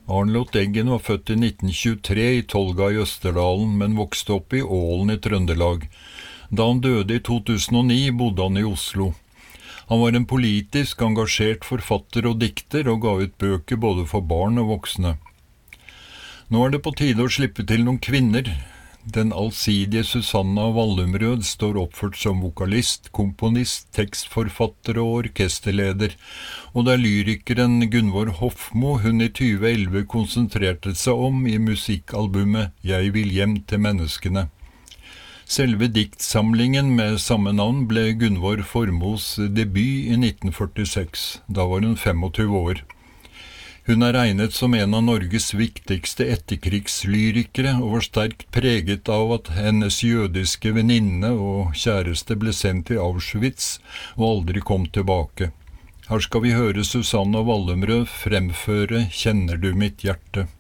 Arnlot Eggen var født i 1923 i Tolga i Østerdalen, men vokste opp i Ålen i Trøndelag. Da han døde i 2009, bodde han i Oslo. Han var en politisk engasjert forfatter og dikter, og ga ut bøker både for barn og voksne. Nå er det på tide å slippe til noen kvinner. Den allsidige Susanna Wallumrød står oppført som vokalist, komponist, tekstforfatter og orkesterleder, og det er lyrikeren Gunvor Hofmo hun i 2011 konsentrerte seg om i musikkalbumet «Jeg vil hjem til menneskene». Selve diktsamlingen med samme navn ble Gunvor Formos debut i 1946, da var hun 25 år. Hun er regnet som en av Norges viktigste etterkrigslyrikere og var sterkt preget av at hennes jødiske venninne og kjæreste ble sendt til Auschwitz og aldri kom tilbake. Her skal vi høre Susanna Wallumrød fremføre «Kjenner du mitt hjerte?»